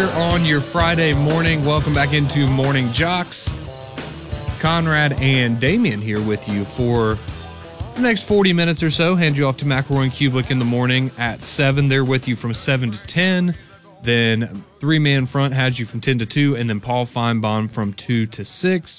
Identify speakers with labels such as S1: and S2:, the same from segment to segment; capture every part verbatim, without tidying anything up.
S1: here on your Friday morning. Welcome back into Morning Jocks. Conrad and Damian here with you for the next forty minutes or so. Hand you off to McElroy and Kublik in the morning at seven. They're with you from seven to ten. Then three-man front has you from ten to two, and then Paul Feinbaum from two to six.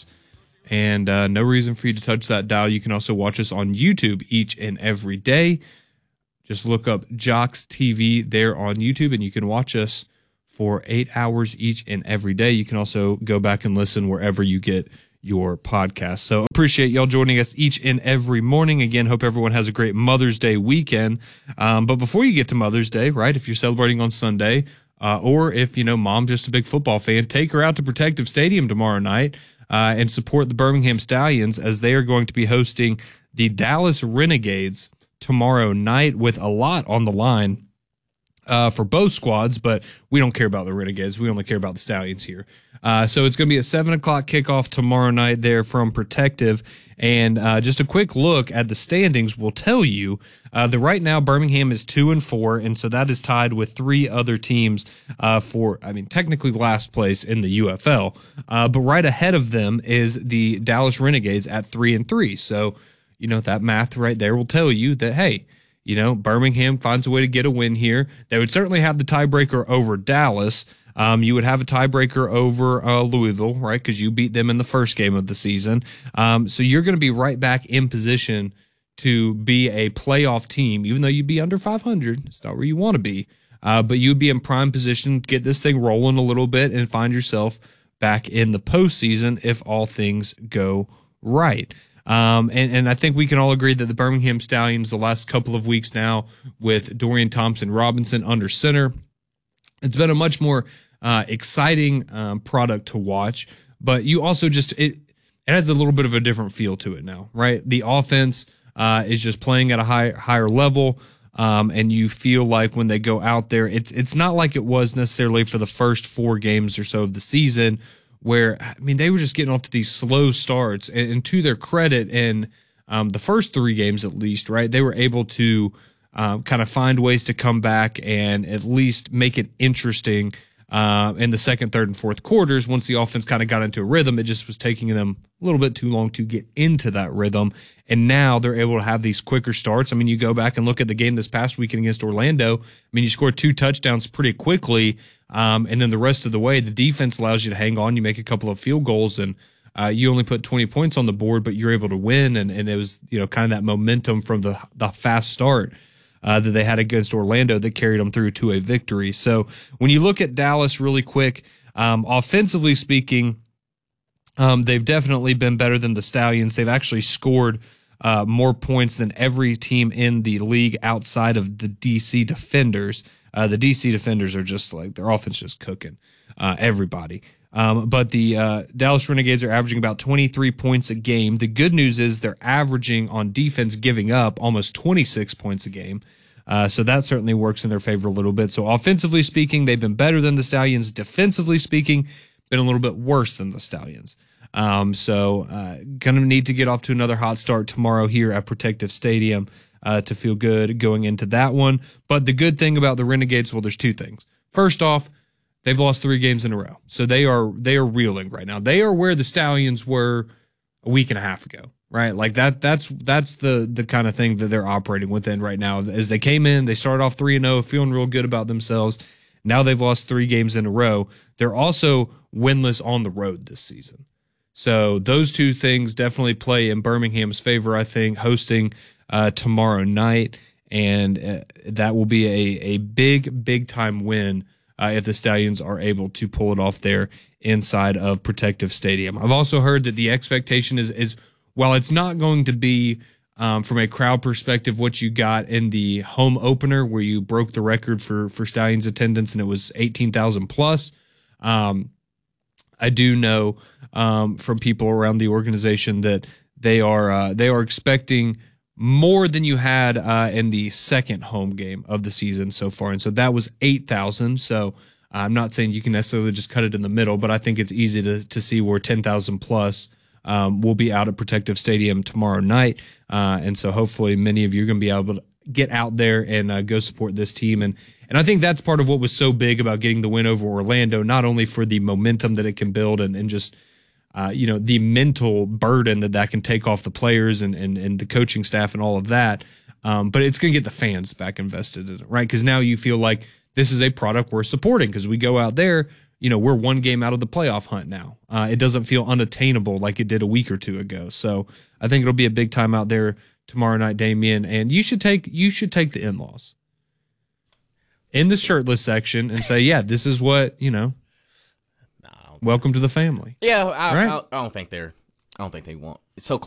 S1: And uh, no reason for you to touch that dial. You can also watch us on YouTube each and every day. Just look up Jocks T V there on YouTube, and you can watch us for eight hours each and every day. You can also go back and listen wherever you get your podcast. So appreciate y'all joining us each and every morning. Again, hope everyone has a great Mother's Day weekend. Um, but before you get to Mother's Day, right, if you're celebrating on Sunday, uh, or if, you know, mom's just a big football fan, take her out to Protective Stadium tomorrow night uh, and support the Birmingham Stallions as they are going to be hosting the Dallas Renegades tomorrow night with a lot on the line Uh, for both squads, but we don't care about the Renegades. We only care about the Stallions here. Uh, so it's going to be a seven o'clock kickoff tomorrow night there from Protective. And uh, just a quick look at the standings will tell you uh, that right now Birmingham is two and four, and so that is tied with three other teams uh, for, I mean, technically last place in the U F L. Uh, but right ahead of them is the Dallas Renegades at three and three. So, you know, that math right there will tell you that, hey, you know, Birmingham finds a way to get a win here. They would certainly have the tiebreaker over Dallas. Um, you would have a tiebreaker over uh, Louisville, right, because you beat them in the first game of the season. Um, so you're going to be right back in position to be a playoff team, even though you'd be under five hundred. It's not where you want to be. Uh, but you'd be in prime position to get this thing rolling a little bit and find yourself back in the postseason if all things go right. Um, and, and I think we can all agree that the Birmingham Stallions, the last couple of weeks now with Dorian Thompson-Robinson under center, it's been a much more uh, exciting um, product to watch. But you also just, it, it has a little bit of a different feel to it now, right? The offense uh, is just playing at a high, higher level. Um, and you feel like when they go out there, it's it's not like it was necessarily for the first four games or so of the season, where, I mean, they were just getting off to these slow starts. And, and to their credit, in um, the first three games at least, right, they were able to um, kind of find ways to come back and at least make it interesting uh, in the second, third, and fourth quarters. Once the offense kind of got into a rhythm, it just was taking them a little bit too long to get into that rhythm. And now they're able to have these quicker starts. I mean, you go back and look at the game this past weekend against Orlando. I mean, you scored two touchdowns pretty quickly. Um, and then the rest of the way, the defense allows you to hang on. You make a couple of field goals, and uh, you only put twenty points on the board, but you're able to win. And, and it was, you know, kind of that momentum from the the fast start uh, that they had against Orlando that carried them through to a victory. So when you look at Dallas really quick, um, offensively speaking, um, they've definitely been better than the Stallions. They've actually scored uh, more points than every team in the league outside of the D C Defenders. Uh, the D C Defenders are just like, their offense just cooking uh, everybody. Um, but the uh, Dallas Renegades are averaging about twenty-three points a game. The good news is they're averaging on defense, giving up almost twenty-six points a game. Uh, so that certainly works in their favor a little bit. So offensively speaking, they've been better than the Stallions. Defensively speaking, been a little bit worse than the Stallions. Um, so uh, going to need to get off to another hot start tomorrow here at Protective Stadium Uh, to feel good going into that one. But the good thing about the Renegades, well, there's two things. First off, they've lost three games in a row. So they are they are reeling right now. They are where the Stallions were a week and a half ago, right? Like that that's that's the the kind of thing that they're operating within right now. As they came in, they started off three and oh, feeling real good about themselves. Now they've lost three games in a row. They're also winless on the road this season. So those two things definitely play in Birmingham's favor, I think, hosting Uh, tomorrow night, and uh, that will be a, a big, big time win uh, if the Stallions are able to pull it off there inside of Protective Stadium. I've also heard that the expectation is, is while it's not going to be um, from a crowd perspective what you got in the home opener where you broke the record for, for Stallions attendance and it was eighteen thousand plus, um, I do know um, from people around the organization that they are uh, they are expecting more than you had uh, in the second home game of the season so far. And so that was eight thousand. So I'm not saying you can necessarily just cut it in the middle, but I think it's easy to, to see where ten thousand plus um, will be out at Protective Stadium tomorrow night. Uh, and so hopefully many of you are going to be able to get out there and uh, go support this team and, And I think that's part of what was so big about getting the win over Orlando, not only for the momentum that it can build and, and just, uh, you know, the mental burden that that can take off the players and, and, and the coaching staff and all of that. Um, but it's going to get the fans back invested in it, right? Because now you feel like this is a product we're supporting because we go out there, you know, we're one game out of the playoff hunt now. Uh, it doesn't feel unattainable like it did a week or two ago. So I think it'll be a big time out there tomorrow night, Damien. And you should take you should take the in-laws in the shirtless section and say, yeah, this is what, you know,
S2: no,
S1: welcome to the family.
S2: Yeah, I,
S1: right?
S2: I, I don't think they're. I don't think they want. It's so